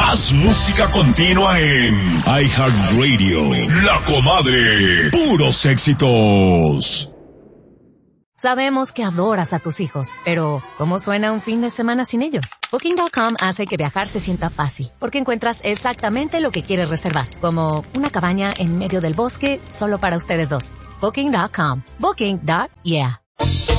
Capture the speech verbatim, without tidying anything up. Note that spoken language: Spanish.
Más música continua en iHeartRadio. La Comadre. Puros éxitos. Sabemos que adoras a tus hijos, pero ¿cómo suena un fin de semana sin ellos? Booking punto com hace que viajar se sienta fácil, porque encuentras exactamente lo que quieres reservar, como una cabaña en medio del bosque solo para ustedes dos. Booking punto com. Booking. Yeah.